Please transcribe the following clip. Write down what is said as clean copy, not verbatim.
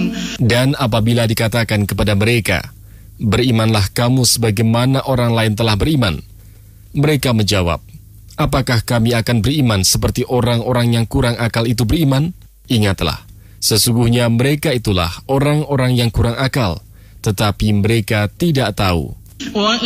Dan apabila dikatakan kepada mereka, berimanlah kamu sebagaimana orang lain telah beriman, mereka menjawab, apakah kami akan beriman seperti orang-orang yang kurang akal itu beriman? Ingatlah, sesungguhnya mereka itulah orang-orang yang kurang akal, tetapi mereka tidak tahu.